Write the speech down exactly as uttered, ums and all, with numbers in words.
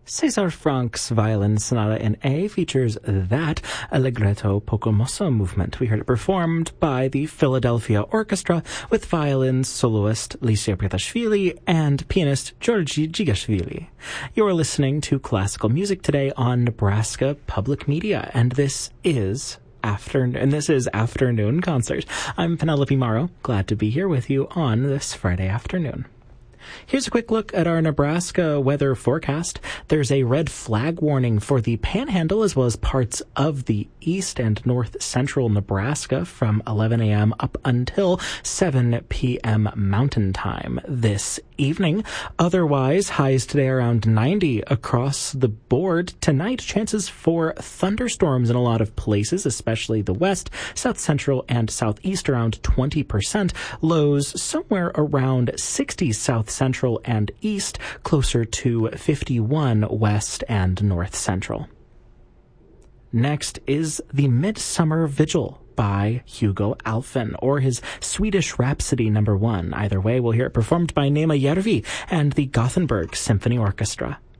Cesar Frank's Violin Sonata in A features that Allegretto poco mosso movement. We heard it performed by the Philadelphia Orchestra with violin soloist Licia Pietashvili and pianist Georgi Gigashvili. You're listening to classical music today on Nebraska Public Media, and this is afternoon, and this is Afternoon Concert. I'm Penelope Morrow, glad to be here with you on this Friday afternoon. Here's a quick look at our Nebraska weather forecast. There's a red flag warning for the Panhandle as well as parts of the east and north central Nebraska from eleven a.m. up until seven p.m. Mountain Time this evening. Otherwise, highs today around ninety across the board. Tonight, chances for thunderstorms in a lot of places, especially the west, south central, and southeast around twenty percent. Lows somewhere around sixty south central and east, closer to fifty-one west and north central. Next is the Midsummer Vigil by Hugo Alfvén, or his Swedish Rhapsody number one. Either way, we'll hear it performed by Neema Järvi and the Gothenburg Symphony Orchestra.